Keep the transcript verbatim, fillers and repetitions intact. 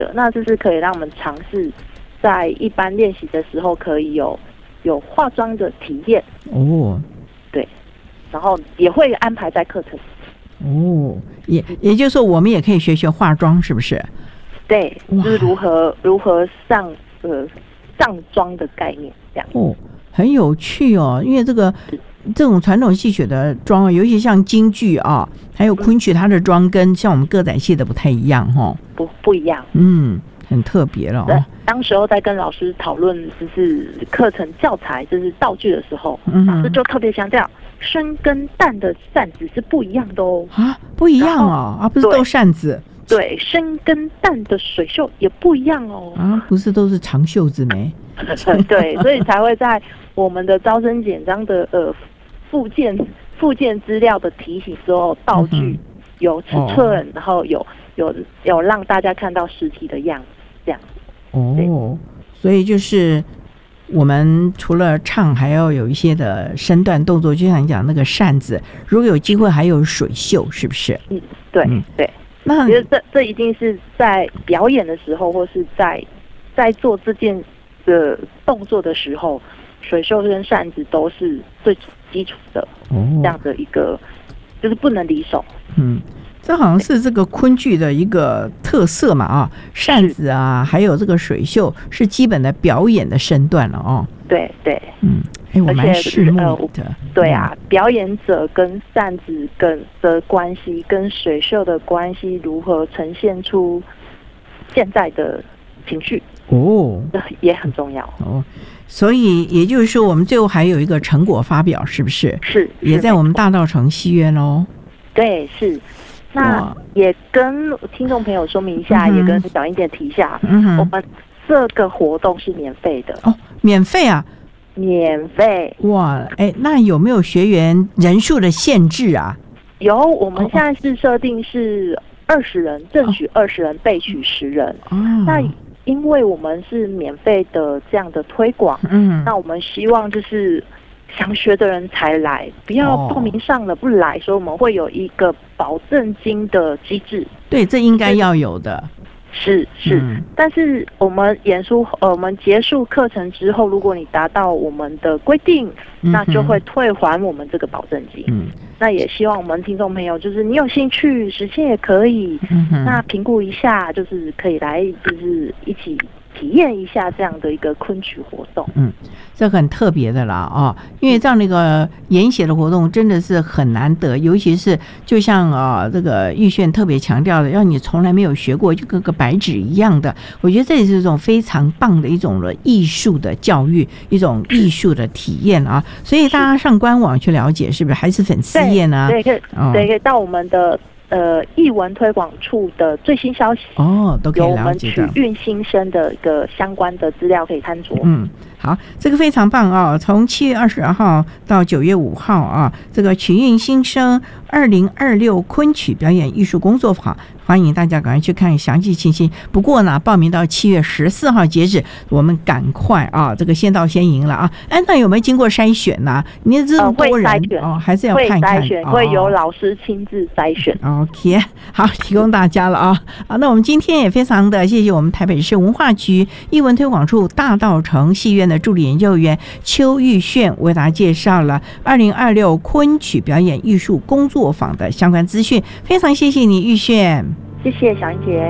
的，那这是可以让我们尝试在一般练习的时候可以有有化妆的体验哦， 对，然后也会安排在课程哦，也也就是说我们也可以学学化妆，是不是？ 对，就是如何如何上呃上妆的概念这样哦，很有趣哦，因为这个。这种传统戏曲的妆，尤其像京剧啊，还有昆曲，它的妆跟像我们歌仔戏的不太一样哈、哦， 不不一样， 嗯，很特别了哦。 当时候在跟老师讨论就是课程教材，就是道具的时候， 嗯、 老师就特别强调，生跟旦的扇子是不一样的哦。 啊，不一样哦，啊，不是都扇子。 对，生跟旦的水袖也不一样哦。 啊，不是都是长袖子没？ 对，所以才会在我们的招生简章的呃附件附件资料的提醒之后，道具有尺寸，嗯、然后有有有让大家看到实体的样子，这样。 哦，所以就是我们除了唱，还要有一些的身段动作，就像你讲那个扇子，如果有机会还有水袖，是不是？ 嗯，对、嗯、对。 那其实这这一定是在表演的时候，或是在在做这件的动作的时候，水袖跟扇子都是最基础的，哦、这样的一个就是不能离手。 嗯，这好像是这个昆剧的一个特色嘛啊，扇子啊，还有这个水袖是基本的表演的身段了哦。 对对， 嗯，哎，我蛮拭目的、呃。 对啊，表演者跟扇子跟的关系，跟水袖的关系如何呈现出现在的情绪哦， 也很重要哦。所以也就是说，我们最后还有一个成果发表，是不是？ 是， 也在我们大稻埕戏院哦。 对，是。那也跟听众朋友说明一下，嗯、也跟小英姐提一下，嗯、我们这个活动是免费的哦，免费啊， 免费。 哇，哎，那有没有学员人数的限制啊？ 有，我们现在是设定是二十人，正取二十人，备取十人。哦，那因为我们是免费的这样的推广，嗯，那我们希望就是想学的人才来，不要报名上了不来，所以我们会有一个保证金的机制。 对，这应该要有的。 是是、嗯，但是我们演出呃，我们结束课程之后，如果你达到我们的规定，嗯、那就会退还我们这个保证金。嗯，那也希望我们听众朋友，就是你有兴趣实现也可以，嗯、那评估一下，就是可以来，就是一起体验一下这样的一个昆曲活动。 嗯，这很特别的啦啊，因为这样的一个研写的活动真的是很难得，尤其是就像啊这个玉炫特别强调的，要你从来没有学过，就跟个白纸一样的，我觉得这也是一种非常棒的一种的艺术的教育，一种艺术的体验啊。所以大家上官网去了解，是不是还是粉丝页呢？ 对，可以，哦、对，可以到我们的。呃，艺文推广处的最新消息哦，都可以了解的。 有我们曲韵新生的一个相关的资料可以参酌。 嗯，好，这个非常棒啊！从七月二十二号到九月五号啊，这个曲韵新生二零二六昆曲表演艺术工作坊，欢迎大家赶快去看详细信息。不过呢，报名到七月十四号截止，我们赶快啊，这个先到先赢了啊！哎，那有没有经过筛选呢、啊？你这么多人、呃、哦，还是要看看， 会筛选，会由老师亲自筛选。 OK， 好，提供大家了啊！好，那我们今天也非常的谢谢我们台北市文化局艺文推广处大稻埕戏院的助理研究员邱玉炫为大家介绍了二零二六昆曲表演艺术工作坊的相关资讯，非常谢谢你，玉炫。 谢谢小英姐。